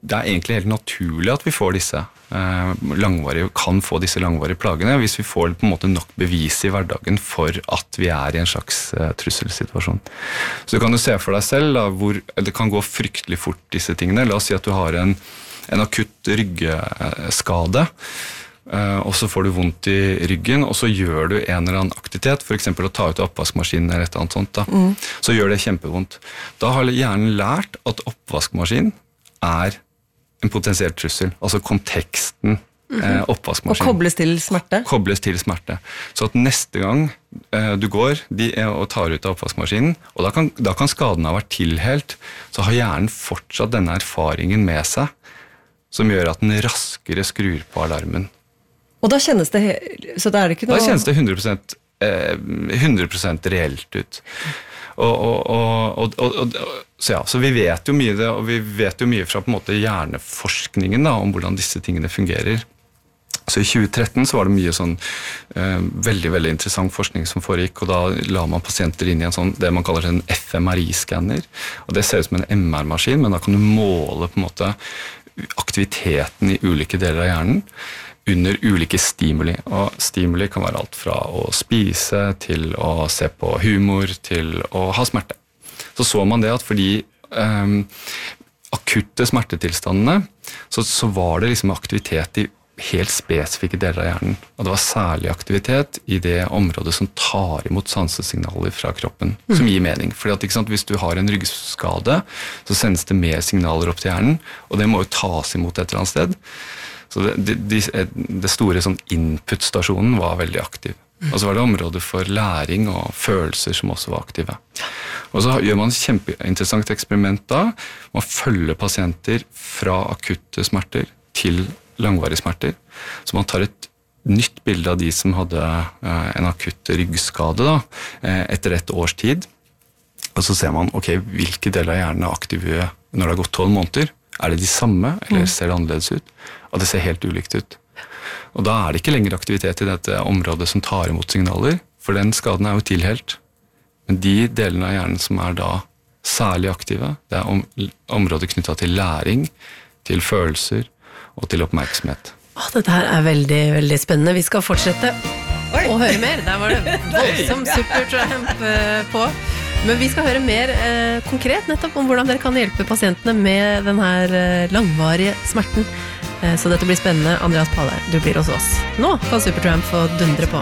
det egentlig helt naturlig at vi får kan få disse langvarige plagene hvis vi får på en måte nok bevis i hverdagen for at vi i en slags trusselsituasjon. Så du kan jo se for deg selv da, hvor det kan gå fryktelig fort disse tingene. La oss si at du har en akutt ryggskade, og så får du vondt i ryggen, og så gjør du en eller annen aktivitet, for eksempel å ta ut oppvaskmaskinen eller et eller annet sånt, da. Så gjør det kjempevondt. Da har hjernen lært at oppvaskmaskinen en potensiell trussel, altså konteksten oppvaskmaskin. Og kobles til smerte? Kobles til smerte. Så at neste gang du går og tar ut av oppvaskmaskinen, og da kan skaden ha vært tilhelt, så har hjernen fortsatt denne erfaringen med seg, som gjør at den raskere skrur på alarmen. Og da kjennes det, så da det ikke noe... Da kjennes det 100% reelt ut. Så vi vet jo mye og vi vet jo mye fra på en måte hjerneforskningen da, om hvordan disse tingene fungerer. Så i 2013 så var det mye sånn veldig, veldig interessant forskning som foregikk, og da la man pasienter inn i en sånn, det man kaller en fMRI-skanner, og det ser ut som en MR-maskin, men da kan du måle på en måte aktiviteten i ulike deler av hjernen, under ulike stimuli, og stimuli kan være alt fra å spise til å se på humor til å ha smerte. Så man det at fordi akutte smertetilstandene, så var det liksom aktivitet i helt spesifikke deler av hjernen, og det var særlig aktivitet i det området som tar imot sansesignaler fra kroppen, som gir mening. Fordi at, ikke sant, hvis du har en ryggskade, så sendes det mer signaler opp til hjernen, og det må jo tas imot et eller annet sted. Så det store sånn input-stasjonen var veldig aktiv. Og så var det områder for læring og følelser som også var aktive. Og så gjør man et kjempeinteressant eksperiment da. Man følger pasienter fra akutte smerter til langvarige smerter. Så man tar et nytt bilde av de som hadde en akutt ryggskade da, etter et års tid. Og så ser man, ok, hvilke deler av hjernen aktive når det har gått 12 måneder. Det de samme, eller ser det annerledes ut? Og det ser helt ulikt ut. Og da det ikke lenger aktivitet i dette området som tar imot signaler, for den skaden jo tilhelt. Men de delene av hjernen som da særlig aktive, det området knyttet til læring, til følelser og til oppmerksomhet. Dette her veldig, veldig spennende. Vi skal fortsette å høre mer. Der var det voldsom Supertramp på. Men vi skal høre mer konkret nettopp om hvordan dere kan hjelpe pasientene med denne langvarige smerten. Så dette blir spennende. Andreas Palle, du blir hos oss. Nå kan Supertramp få dundre på.